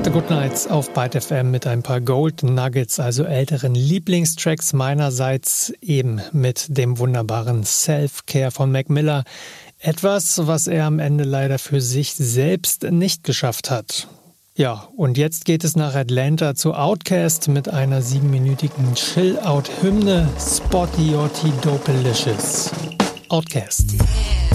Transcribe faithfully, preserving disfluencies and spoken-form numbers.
The Good Nights auf Byte F M mit ein paar Gold Nuggets, also älteren Lieblingstracks meinerseits, eben mit dem wunderbaren Self-Care von Mac Miller. Etwas, was er am Ende leider für sich selbst nicht geschafft hat. Ja, und jetzt geht es nach Atlanta zu Outkast mit einer siebenminütigen Chill-Out-Hymne Spotty Otti Dopelicious. Outkast.